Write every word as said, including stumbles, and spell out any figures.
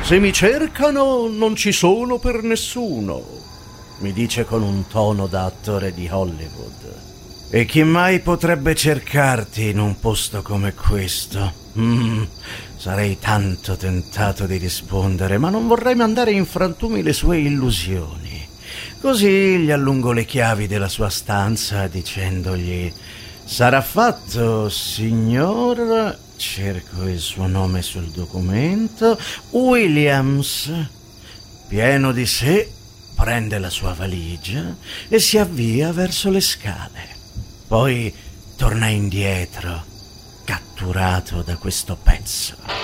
Se mi cercano, non ci sono per nessuno, mi dice con un tono da attore di Hollywood. E chi mai potrebbe cercarti in un posto come questo? Mm, sarei tanto tentato di rispondere, ma non vorrei mandare in frantumi le sue illusioni. Così gli allungo le chiavi della sua stanza dicendogli: sarà fatto, signor... cerco il suo nome sul documento... Williams. Pieno di sé, prende la sua valigia e si avvia verso le scale. Poi torna indietro, catturato da questo pezzo.